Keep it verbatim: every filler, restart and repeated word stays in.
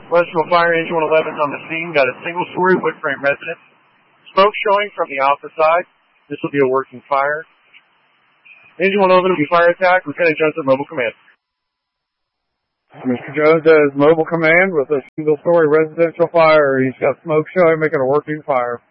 Western Fire Engine one eleven is on the scene. Got a single-story wood frame residence. Smoke showing from the alpha side. This will be a working fire. Engine one eleven will be fire attack. Lieutenant Jones at Mobile Command. Mister Jones has Mobile Command with a single-story residential fire. He's got smoke showing, making a working fire.